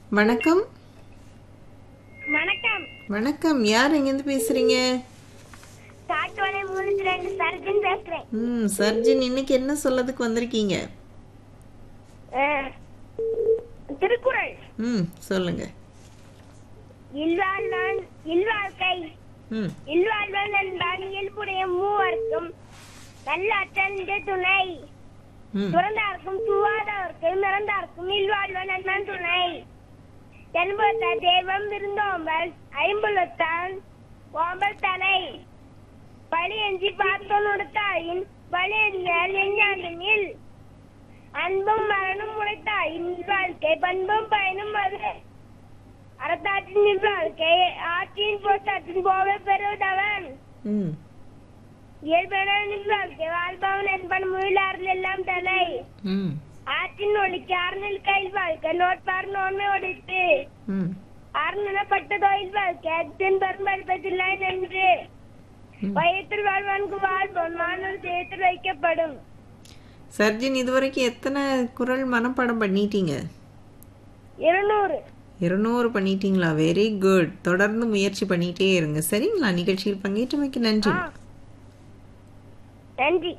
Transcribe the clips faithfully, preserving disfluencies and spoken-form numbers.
வணக்கம். வணக்கம். வணக்கம். யார் எங்கேருந்து பேசுறீங்க? காட்டுவனை மூணுல ரெண்டு சர்ஜன் பேசுறேன். ம் சர்ஜன், இன்னைக்கு என்ன சொல்லதுக்கு வந்திருக்கீங்க? அஹ், திருக்குறள். ம் சொல்லுங்க. இல்வாழ்வான் இல்வாழ்க்கை ம் இல்வாழ்வன் என்பான் இயல்புடைய மூவர்க்கும் நல்ல துணை. ம் துறந்தார்க்கும் தூவாதவர்க்கு மிறந்தார்க்கும் இல்வாழ்வன் என்பன் துணை. தென்புலத்த தெய்வம் விருந்தோம்பல் ஐம்புலத்தான் ஓம்பல் தலை. பழியஞ்சி பார்த்தோன் உடுத்தாயின் பழியஞ்சால் எஞ்சாண்டினில் அன்பும் மரணம் உழைத்தாயின் வாழ்க்கை பண்பும் பயனும் அது. அறத்தாற்றின் வாழ்க்கை ஆற்றின் போட்டாற்றின் போக பெறுவதவன். ம் இயல்பென வாழ்க்கை வாழ்பவன் என்பன் முயலாறுகள் எல்லாம் தலை. ம் ஆற்றின் ஒளிக்கு அறநில் கையில் வாழ்க்கை நோட்பார் நோன்மை ஒழித்து. ம் அறநிலப்பட்ட தொழில் வாழ்க்கை அத்தின் பெரும்படுப்பதில்லை என்று வயத்தில் வாழ்வான்கு வாழ்வோன் மாணவர் தேயத்தில் வைக்கப்படும். சர்ஜன், இதுவரைக்கும் எத்தனை குறள் மனப்பாடம் பண்ணிட்டீங்க? இருநூறு. இருநூறு பண்ணிட்டீங்களா? Very good. தொடர்ந்து முயற்சி பண்ணிட்டே இருங்க. சரிங்களா? நிகழ்ச்சியில் பங்கேற்றமைக்கு நன்றி. ஆ. நன்றி.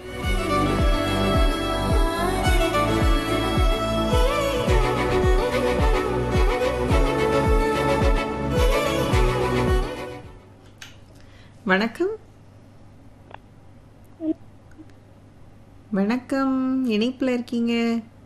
வணக்கம். வணக்கம். இணைப்புல இருக்கீங்க.